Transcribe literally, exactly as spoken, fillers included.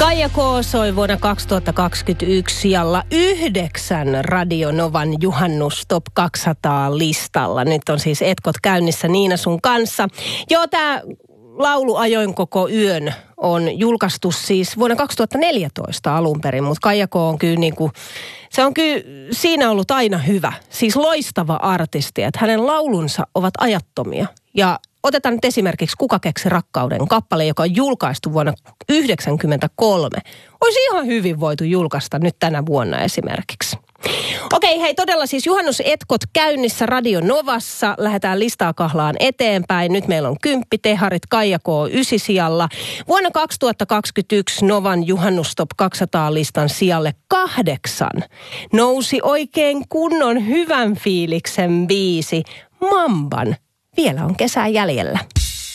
Kaija K. soi vuonna kaksituhattakaksikymmentäyksi sijalla yhdeksän Radio Novan juhannus Top kaksisataa listalla. Nyt on siis etkot käynnissä Niina sun kanssa. Joo, tää laulu Ajoin koko yön on julkaistu siis vuonna kaksituhattaneljätoista alun perin, mutta Kaija K. on kyllä niin kuin, se on kyllä siinä ollut aina hyvä. Siis loistava artisti, että hänen laulunsa ovat ajattomia. Ja otetaan nyt esimerkiksi Kuka keksi rakkauden kappale, joka on julkaistu vuonna yhdeksänkymmentäkolme. Olisi ihan hyvin voitu julkaista nyt tänä vuonna esimerkiksi. Okei, hei todella siis juhannusetkot käynnissä Radio Novassa. Lähdetään listaa kahlaan eteenpäin. Nyt meillä on kymppiteharit Kaija K. ysisijalla. Vuonna kaksituhattakaksikymmentäyksi Novan juhannustop kaksisataa listan sijalle kahdeksan nousi oikein kunnon hyvän fiiliksen biisi Mamban. Vielä on kesää jäljellä.